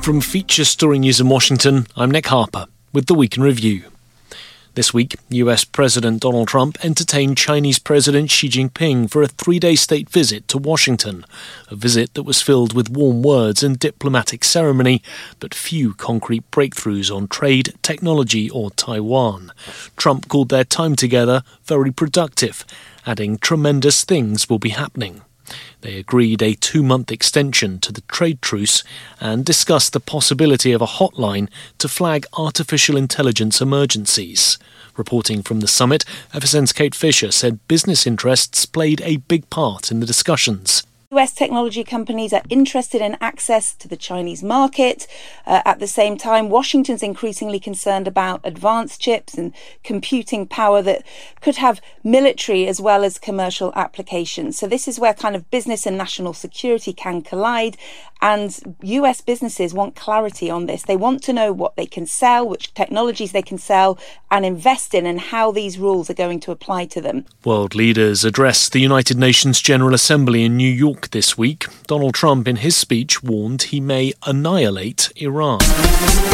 From Feature Story News in Washington, I'm Nick Harper with the Week in Review. This week, US President Donald Trump entertained Chinese President Xi Jinping for a 3-day state visit to Washington, a visit that was filled with warm words and diplomatic ceremony, but few concrete breakthroughs on trade, technology or Taiwan. Trump called their time together very productive, adding tremendous things will be happening. They agreed a 2-month extension to the trade truce and discussed the possibility of a hotline to flag artificial intelligence emergencies. Reporting from the summit, FSN's Kate Fisher said business interests played a big part in the discussions. US technology companies are interested in access to the Chinese market. At the same time, Washington's increasingly concerned about advanced chips and computing power that could have military as well as commercial applications. So this is where kind of business and national security can collide. And US businesses want clarity on this. They want to know what they can sell, which technologies they can sell and invest in, and how these rules are going to apply to them. World leaders addressed the United Nations General Assembly in New York this week. Donald Trump, in his speech, warned he may annihilate Iran.